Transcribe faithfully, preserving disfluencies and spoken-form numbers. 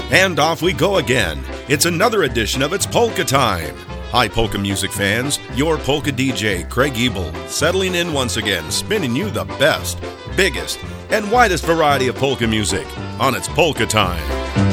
And off we go again. It's another edition of It's Polka Time. Hi, polka music fans. Your polka D J, Craig Ebel, settling in once again, spinning you the best, biggest, and widest variety of polka music on It's Polka Time.